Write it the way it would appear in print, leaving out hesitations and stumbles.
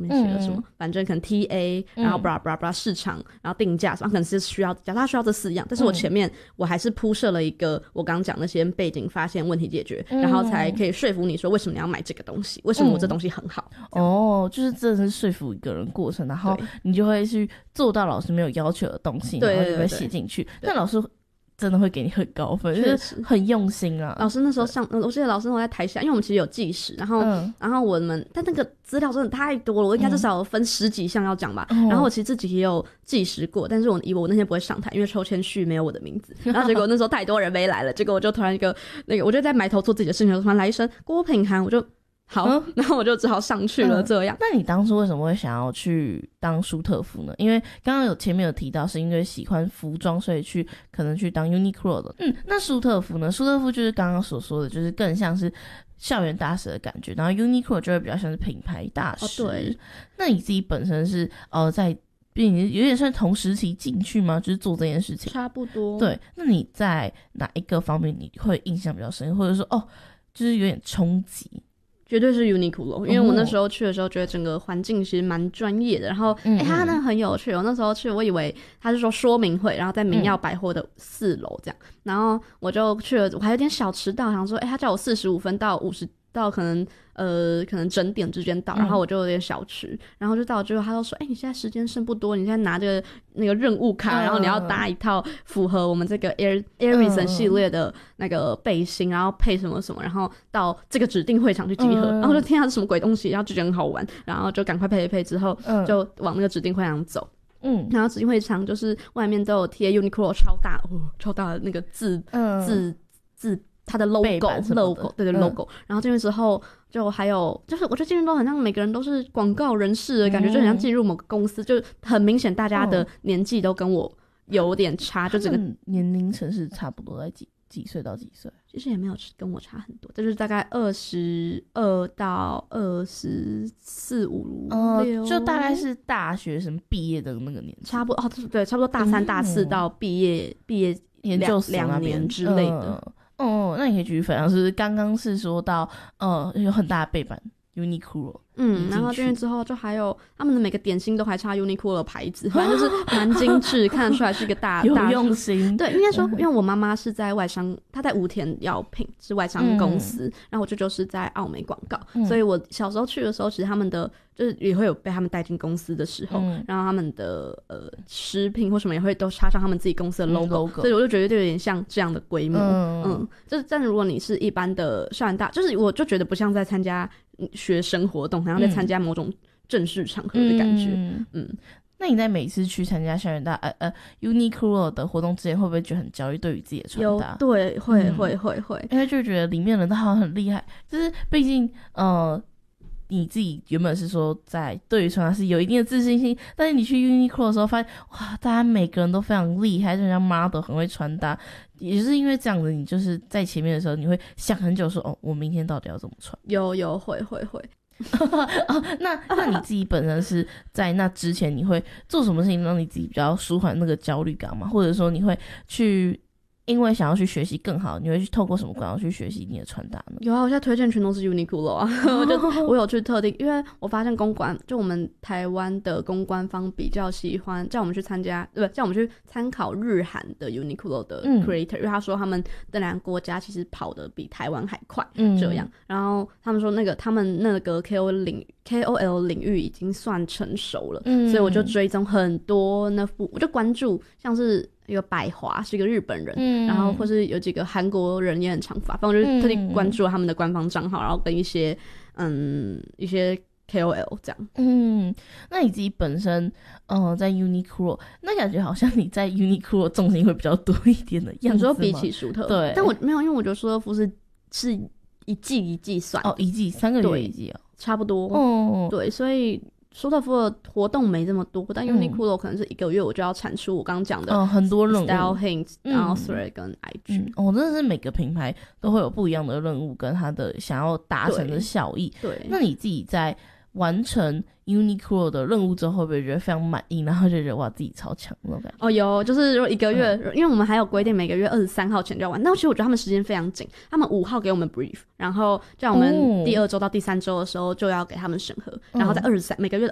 面写了什么，反正可能 TA， 然后 blah blah blah 市场，然后定价什么，可能是需要，假设他需要这4样，但是我前面我还是铺设了一个我刚刚讲那些背景，发现问题解决，然后才可以说服你说为什么你要买这个东西，为什么我这东西很好。 就是真的是说服一个人过程，然后你就会去做到老师没有要求的东西，然后就会写进去。但老师真的会给你很高分，就是很用心啊。 老师那时候我记得老师那时候在台下，因为我们其实有计时，然后我们但那个资料真的太多了，我应该至少有分10几项要讲吧。然后我其实自己也有计时过，但是我以为我那天不会上台，因为抽签序没有我的名字。然后结果那时候太多人没来了，结果我就突然我就在埋头做自己的事情，突然来一声郭品涵，我就好，然后我就只好上去了。这样， 那你当初为什么会想要去当舒特夫呢？因为刚刚前面有提到是因为喜欢服装，所以可能去当 Uniqlo 的。那舒特夫呢？舒特夫就是刚刚所说的，就是更像是校园大使的感觉，然后 Uniqlo 就会比较像是品牌大使。对，那你自己本身是在有点算同时期进去吗？就是做这件事情， 差不多。 对，那你在哪一个方面你会印象比较深，或者说就是有点冲击？ 绝对是 Uniqlo， 因为我那时候去的时候觉得整个环境其实蛮专业的，然后它那很有趣。我那时候去，我以为他是说明会，然后在明耀百货的4楼这样，然后我就去了，我还有点小迟到，想说他叫我45分到50到可能整点之间到，然后我就有点小迟，然后就到了之后他就说你现在时间剩不多，你现在拿着那个任务卡，然后你要搭一套符合我们这个 Airison 系列的那个背心，然后配什么什么，然后到这个指定会场去集合，然后就听它是什么鬼东西，然后就觉得很好玩，然后就赶快配一配之后就往那个指定会场走。然后指定会场就是外面都有贴 Uniqlo 超大的那个字它的 logo， 对 logo。然后进去之后就还有就是我觉得进去都很像每个人都是广告人士的感觉，就很像进入某个公司，就很明显大家的年纪都跟我有点差，就整个年龄层是差不多在几岁到几岁？ 其实也没有跟我差很多，就是大概22到24、5、6， 就大概是大学生毕业的那个年纪， 差不多对，差不多大3、大4到毕业研究所 2年之类的。 那你可以继续分享，是刚刚是说到有很大的背板 Uniqlo， 然后进去之后就还有他们的每个点心都还插 Uniqlo 的牌子，反正就是蛮精致，看得出来是一个大有用心。 对，应该说，因为我妈妈是在外商，她在武田药品是外商公司，然后我就是在奥美广告，所以我小时候去的时候，其实他们的就是也会有被他们带进公司的时候，然后他们的食品或什么也会都插上他们自己公司的 logo，所以我就觉得就有点像这样的规模。就是但如果你是一般的校园大，就是我就觉得不像在参加学生活动，好像在参加某种正式场合的感觉。 那你在每次去参加校园大Uniqlo 的活动之前，会不会觉得很焦虑对于自己的穿搭？ 对，会， 因为就觉得里面人都好像很厉害，就是毕竟你自己原本是说在对于穿搭是有一定的自信心，但是你去 Uniqlo 的时候发现，哇，大家每个人都非常厉害，就像 model 很会穿搭，也是因为这样子，你就是在前面的时候，你会想很久说，我明天到底要怎么穿？ 有会。 那你自己本身是在那之前，你会做什么事情让你自己比较舒缓那个焦虑感吗？或者说你会去因为想要去学习更好，你会去透过什么管道去学习你的穿搭呢？ 有啊，我现在推荐全都是 Uniqlo 啊。我有去特定，因为我发现公关就我们台湾的公关方比较喜欢叫我们去叫我们去参考日韩的 Uniqlo 的 creator，因为他说他们这两个国家其实跑得比台湾还快，这样。然后他们说他们那个 KOL 领域已经算成熟了，所以我就追踪很多我就关注像是一个百华是一个日本人，然后或是有几个韩国人也很长发，反正我就特地关注了他们的官方账号，然后跟一些 KOL 这样。 那你自己本身在 Uniqlo， 那感觉好像你在 Uniqlo 重心会比较多一点的样子吗？ 你说比起舒特， 对， 但我没有，因为我觉得舒特夫是一季一季算一季3个月一季差不多。对，所以舒特夫的活动没这么多，但 Uniqlo 可能是1个月我就要产出我刚刚讲的很多任务 Style Hints， 然后 Thread 跟 IG。 真的是每个品牌都会有不一样的任务跟它的想要达成的效益。 对， 那你自己在完成 Uniqlo 的任务之后，会不会觉得非常满意，然后就觉得哇自己超强那种感觉？ 有，就是1个月，因为我们还有规定每个月23号前就要完，但其实我觉得他们时间非常紧，他们5号给我们 brief， 然后在我们第2周到第3周的时候就要给他们审核，然后在每个月